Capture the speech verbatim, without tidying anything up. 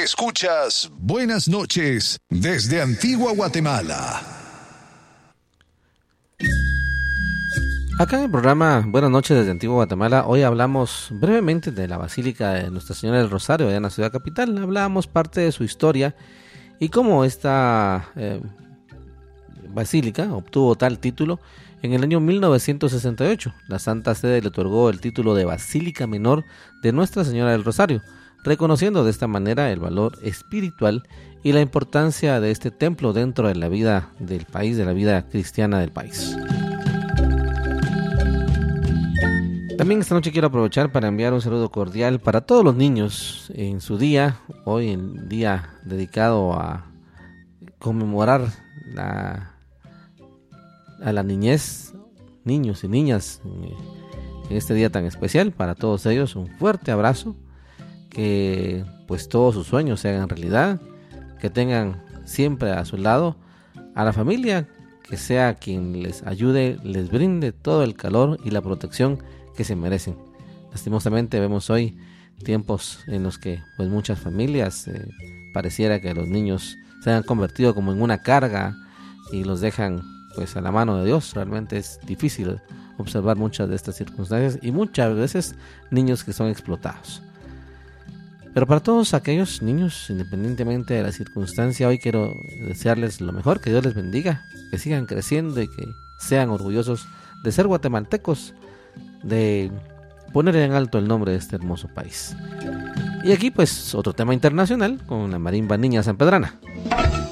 Escuchas Buenas noches desde Antigua Guatemala. Acá en el programa Buenas noches desde Antigua Guatemala, hoy hablamos brevemente de la Basílica de Nuestra Señora del Rosario, allá en la ciudad capital. Hablamos parte de su historia y cómo esta eh, basílica obtuvo tal título en el año mil novecientos sesenta y ocho. La Santa Sede le otorgó el título de Basílica Menor de Nuestra Señora del Rosario, reconociendo de esta manera el valor espiritual y la importancia de este templo dentro de la vida del país, de la vida cristiana del país. También esta noche quiero aprovechar para enviar un saludo cordial para todos los niños en su día, hoy el día dedicado a conmemorar la, a la niñez, niños y niñas en este día tan especial. Para todos ellos un fuerte abrazo, que pues todos sus sueños se hagan realidad, que tengan siempre a su lado a la familia, que sea quien les ayude, les brinde todo el calor y la protección que se merecen. Lastimosamente vemos hoy tiempos en los que pues muchas familias eh, pareciera que los niños se han convertido como en una carga y los dejan pues a la mano de Dios. Realmente es difícil observar muchas de estas circunstancias y muchas veces niños que son explotados. Pero para todos aquellos niños, independientemente de la circunstancia, hoy quiero desearles lo mejor, que Dios les bendiga, que sigan creciendo y que sean orgullosos de ser guatemaltecos, de poner en alto el nombre de este hermoso país. Y aquí pues otro tema internacional con la marimba Niña Sanpedrana.